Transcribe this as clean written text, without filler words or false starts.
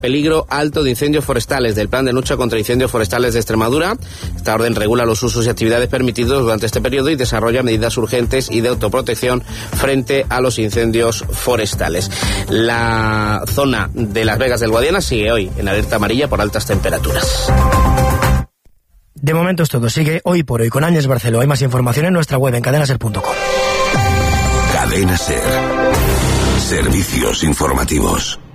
Peligro alto de incendios forestales del Plan de Lucha contra Incendios Forestales de Extremadura. Esta orden regula los usos y actividades permitidos durante este periodo y desarrolla medidas urgentes y de autoprotección frente a los incendios forestales. La zona de Las Vegas del Guadiana sigue hoy en alerta amarilla por altas temperaturas. De momento es todo. Sigue Hoy por Hoy con Áñez Barceló. Hay más información en nuestra web en cadenaser.com. Cadena Ser. Servicios informativos.